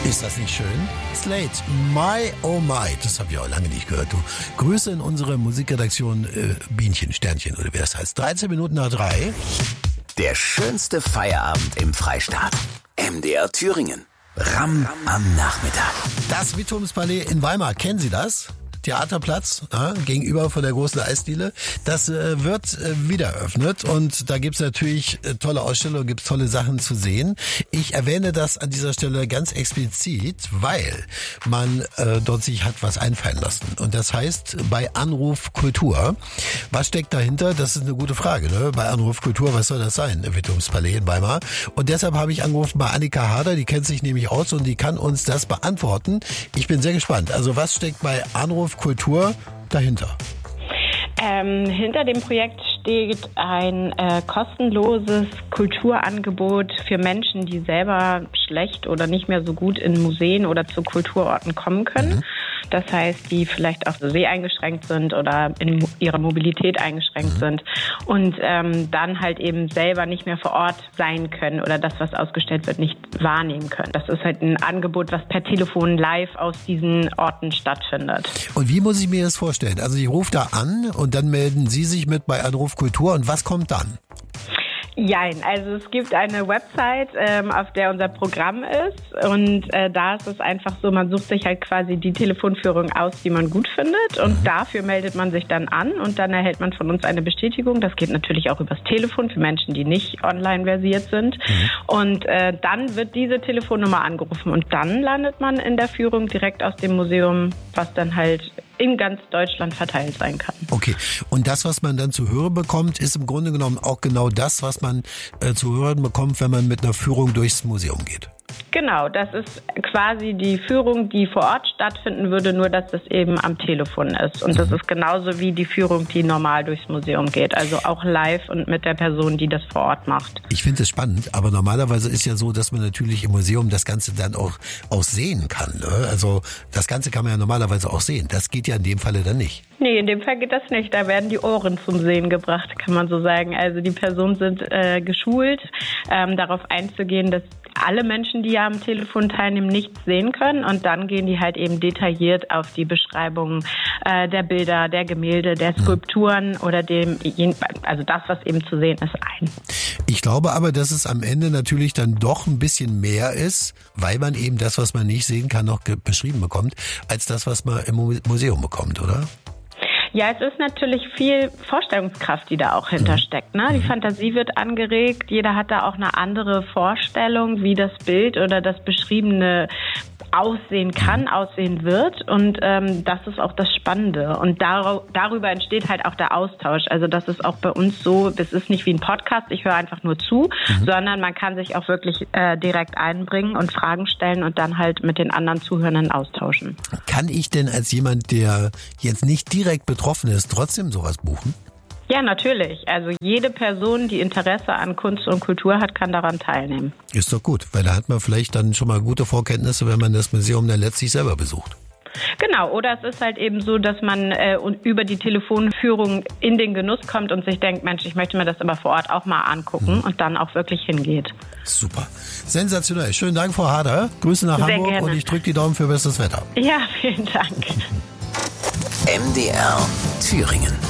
Ist das nicht schön? Slate, My Oh My, das habe ich auch lange nicht gehört. Du, Grüße in unsere Musikredaktion Bienchen, Sternchen oder wie das heißt. 13 Minuten nach 3. Der schönste Feierabend im Freistaat. MDR Thüringen. Ram am Nachmittag. Das Wittumspalais in Weimar, kennen Sie das? Theaterplatz, gegenüber von der großen Eisdiele. Das wird wieder eröffnet und da gibt's natürlich tolle Ausstellungen, gibt's tolle Sachen zu sehen. Ich erwähne das an dieser Stelle ganz explizit, weil man dort sich hat was einfallen lassen. Und das heißt bei Anruf Kultur. Was steckt dahinter? Das ist eine gute Frage. Ne? Bei Anruf Kultur, was soll das sein? Wittumspalais in Weimar. Und deshalb habe ich angerufen bei Annika Harder, die kennt sich nämlich aus und die kann uns das beantworten. Ich bin sehr gespannt. Also was steckt bei Anruf Kultur dahinter? Hinter dem Projekt steht ein kostenloses Kulturangebot für Menschen, die selber schlecht oder nicht mehr so gut in Museen oder zu Kulturorten kommen können. Das heißt, die vielleicht auch so seheingeschränkt sind oder in ihrer Mobilität eingeschränkt sind und dann halt eben selber nicht mehr vor Ort sein können oder das, was ausgestellt wird, nicht wahrnehmen können. Das ist halt ein Angebot, was per Telefon live aus diesen Orten stattfindet. Und wie muss ich mir das vorstellen? Also ich rufe da an und dann melden Sie sich mit bei Anruf Kultur und was kommt dann? Jein, also es gibt eine Website, auf der unser Programm ist und da ist es einfach so, man sucht sich halt quasi die Telefonführung aus, die man gut findet und dafür meldet man sich dann an und dann erhält man von uns eine Bestätigung. Das geht natürlich auch übers Telefon für Menschen, die nicht online versiert sind und dann wird diese Telefonnummer angerufen und dann landet man in der Führung direkt aus dem Museum, was dann halt in ganz Deutschland verteilt sein kann. Okay, und das, was man dann zu hören bekommt, ist im Grunde genommen auch genau das, was man zu hören bekommt, wenn man mit einer Führung durchs Museum geht. Genau, das ist quasi die Führung, die vor Ort stattfinden würde, nur dass das eben am Telefon ist. Und das ist genauso wie die Führung, die normal durchs Museum geht. Also auch live und mit der Person, die das vor Ort macht. Ich finde es spannend, aber normalerweise ist ja so, dass man natürlich im Museum das Ganze dann auch sehen kann. Ne? Also das Ganze kann man ja normalerweise auch sehen. Das geht ja in dem Falle dann nicht. Nee, in dem Fall geht das nicht. Da werden die Ohren zum Sehen gebracht, kann man so sagen. Also die Personen sind geschult, darauf einzugehen, dass alle Menschen, die ja am Telefon teilnehmen, nichts sehen können. Und dann gehen die halt eben detailliert auf die Beschreibung der Bilder, der Gemälde, der Skulpturen oder also das, was eben zu sehen ist, ein. Ich glaube aber, dass es am Ende natürlich dann doch ein bisschen mehr ist, weil man eben das, was man nicht sehen kann, noch beschrieben bekommt, als das, was man im Museum bekommt, oder? Ja, es ist natürlich viel Vorstellungskraft, die da auch hintersteckt. Ne? Die Fantasie wird angeregt. Jeder hat da auch eine andere Vorstellung, wie das Bild oder das Beschriebene aussehen kann, aussehen wird. Und das ist auch das Spannende. Und darüber entsteht halt auch der Austausch. Also das ist auch bei uns so, das ist nicht wie ein Podcast, ich höre einfach nur zu, sondern man kann sich auch wirklich direkt einbringen und Fragen stellen und dann halt mit den anderen Zuhörenden austauschen. Kann ich denn als jemand, der jetzt nicht direkt betroffen ist, trotzdem sowas buchen? Ja, natürlich. Also jede Person, die Interesse an Kunst und Kultur hat, kann daran teilnehmen. Ist doch gut, weil da hat man vielleicht dann schon mal gute Vorkenntnisse, wenn man das Museum dann letztlich selber besucht. Genau, oder es ist halt eben so, dass man über die Telefonführung in den Genuss kommt und sich denkt, Mensch, ich möchte mir das aber vor Ort auch mal angucken und dann auch wirklich hingeht. Super. Sensationell. Schönen Dank, Frau Harder. Grüße nach Sehr Hamburg gerne. Und ich drücke die Daumen für besseres Wetter. Ja, vielen Dank. MDR Thüringen.